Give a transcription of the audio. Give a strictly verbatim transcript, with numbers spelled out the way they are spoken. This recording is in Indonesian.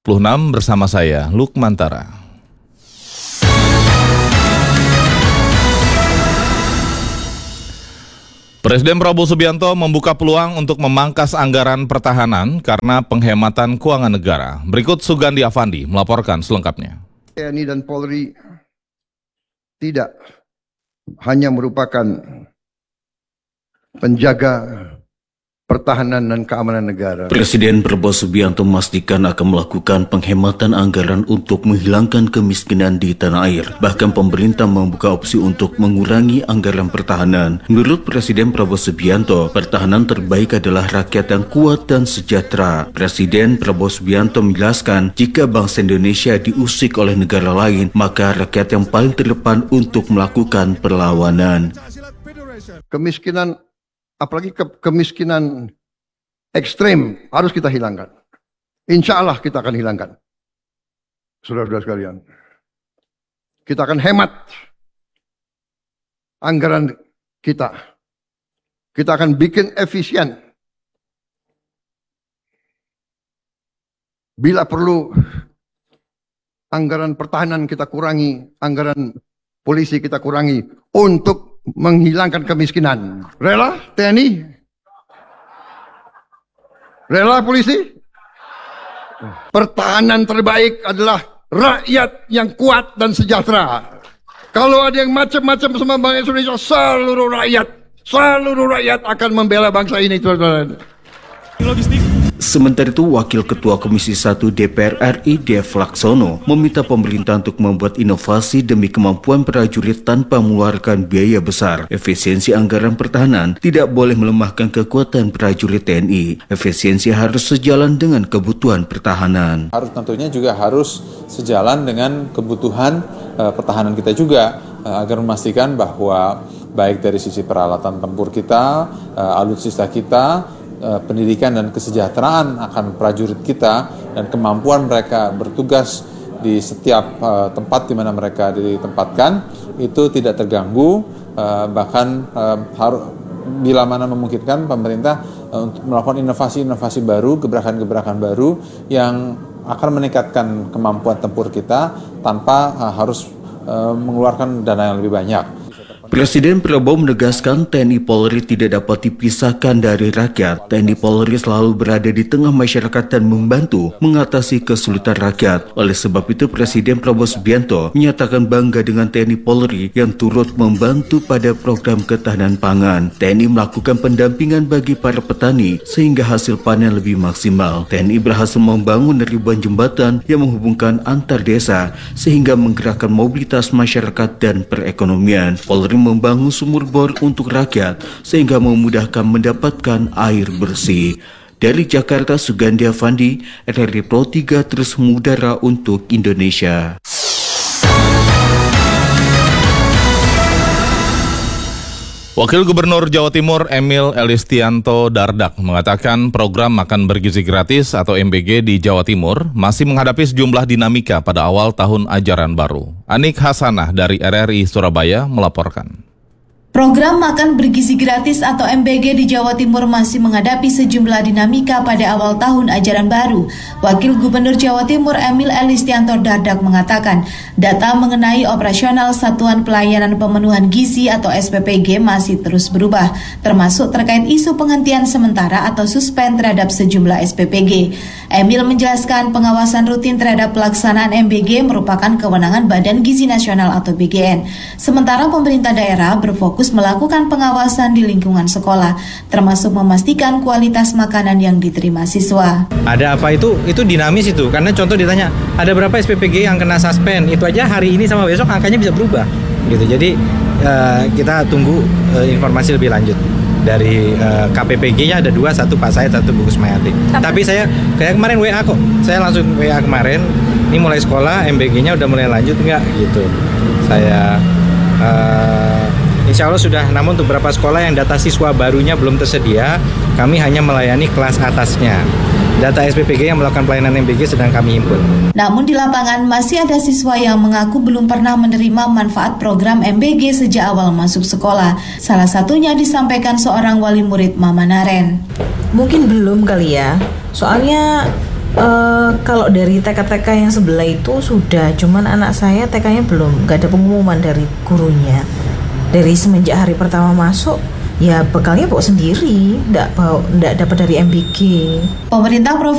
puluh enam bersama saya, Lukmantara. Presiden Prabowo Subianto membuka peluang untuk memangkas anggaran pertahanan karena penghematan keuangan negara. Berikut Sugandi Avandi melaporkan selengkapnya. T N I dan Polri tidak hanya merupakan penjaga pertahanan dan keamanan negara. Presiden Prabowo Subianto memastikan akan melakukan penghematan anggaran untuk menghilangkan kemiskinan di tanah air. Bahkan pemerintah membuka opsi untuk mengurangi anggaran pertahanan. Menurut Presiden Prabowo Subianto, pertahanan terbaik adalah rakyat yang kuat dan sejahtera. Presiden Prabowo Subianto menjelaskan, jika bangsa Indonesia diusik oleh negara lain, maka rakyat yang paling terdepan untuk melakukan perlawanan. Kemiskinan, apalagi ke kemiskinan ekstrem, harus kita hilangkan. Insya Allah kita akan hilangkan. Saudara-saudara sekalian, kita akan hemat anggaran kita. Kita akan bikin efisien. Bila perlu, anggaran pertahanan kita kurangi, anggaran polisi kita kurangi untuk menghilangkan kemiskinan. Rela T N I? Rela polisi? Pertahanan terbaik adalah rakyat yang kuat dan sejahtera. Kalau ada yang macam-macam sama bangsa Indonesia, seluruh rakyat, seluruh rakyat akan membela bangsa ini. Logistik. Sementara itu, Wakil Ketua Komisi satu D P R R I Dev Laksono meminta pemerintah untuk membuat inovasi demi kemampuan prajurit tanpa mengeluarkan biaya besar. Efisiensi anggaran pertahanan tidak boleh melemahkan kekuatan prajurit T N I. Efisiensi harus sejalan dengan kebutuhan pertahanan. Harus tentunya juga harus sejalan dengan kebutuhan uh, pertahanan kita juga uh, agar memastikan bahwa baik dari sisi peralatan tempur kita, uh, alutsista kita, pendidikan dan kesejahteraan akan prajurit kita dan kemampuan mereka bertugas di setiap uh, tempat di mana mereka ditempatkan itu tidak terganggu, uh, bahkan uh, harus bila mana memungkinkan pemerintah uh, untuk melakukan inovasi-inovasi baru, gebrakan-gebrakan baru yang akan meningkatkan kemampuan tempur kita tanpa uh, harus uh, mengeluarkan dana yang lebih banyak. Presiden Prabowo menegaskan T N I Polri tidak dapat dipisahkan dari rakyat. T N I Polri selalu berada di tengah masyarakat dan membantu mengatasi kesulitan rakyat. Oleh sebab itu, Presiden Prabowo Subianto menyatakan bangga dengan T N I Polri yang turut membantu pada program ketahanan pangan. T N I melakukan pendampingan bagi para petani sehingga hasil panen lebih maksimal. T N I berhasil membangun ribuan jembatan yang menghubungkan antar desa sehingga menggerakkan mobilitas masyarakat dan perekonomian. Polri membangun sumur bor untuk rakyat sehingga memudahkan mendapatkan air bersih. Dari Jakarta, Sugandi Avandi, R R I Pro tiga terus mengudara untuk Indonesia. Wakil Gubernur Jawa Timur Emil Elistianto Dardak mengatakan program makan bergizi gratis atau M B G di Jawa Timur masih menghadapi sejumlah dinamika pada awal tahun ajaran baru. Anik Hasanah dari R R I Surabaya melaporkan. Program makan bergizi gratis atau M B G di Jawa Timur masih menghadapi sejumlah dinamika pada awal tahun ajaran baru. Wakil Gubernur Jawa Timur Emil Elistianto Dardak mengatakan, data mengenai operasional Satuan Pelayanan Pemenuhan Gizi atau S P P G masih terus berubah, termasuk terkait isu penghentian sementara atau suspend terhadap sejumlah S P P G. Emil menjelaskan pengawasan rutin terhadap pelaksanaan M B G merupakan kewenangan Badan Gizi Nasional atau B G N. Sementara pemerintah daerah berfokus melakukan pengawasan di lingkungan sekolah, termasuk memastikan kualitas makanan yang diterima siswa. Ada apa itu? Itu dinamis itu, karena contoh ditanya, ada berapa S P P G yang kena suspend? Itu aja hari ini sama besok angkanya bisa berubah. Gitu. Jadi uh, kita tunggu uh, informasi lebih lanjut. Dari uh, K P P G-nya ada dua, satu Pak Said, satu Bungkus Mayati. Tapi saya kayak kemarin W A kok, saya langsung W A kemarin, ini mulai sekolah, M B G-nya udah mulai lanjut nggak? Gitu. Saya uh, Insya Allah sudah, namun untuk beberapa sekolah yang data siswa barunya belum tersedia, kami hanya melayani kelas atasnya. Data S P P G yang melakukan pelayanan M B G sedang kami himpun. Namun di lapangan masih ada siswa yang mengaku belum pernah menerima manfaat program M B G sejak awal masuk sekolah. Salah satunya disampaikan seorang wali murid Mama Naren. Mungkin belum kali ya, soalnya Uh, kalau dari T K-T K yang sebelah itu sudah, cuman anak saya T K-nya belum, nggak ada pengumuman dari gurunya. Dari semenjak hari pertama masuk, ya bekalnya bawa sendiri, nggak bawa, nggak dapat dari M B G. Pemerintah Provinsi